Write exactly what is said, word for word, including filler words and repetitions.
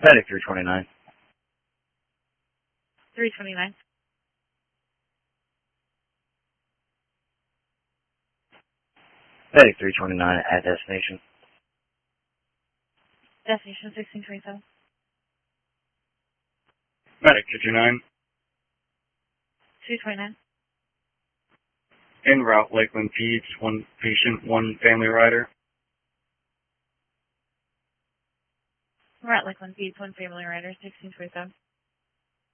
Medic three twenty-nine. three twenty-nine. Medic three twenty-nine at destination. Destination sixteen twenty-seven. Medic two two nine. two twenty-nine. En route, Lakeland Peds, one patient, one family rider. We're at Lakeland Peds, one family rider, sixteen twenty-seven.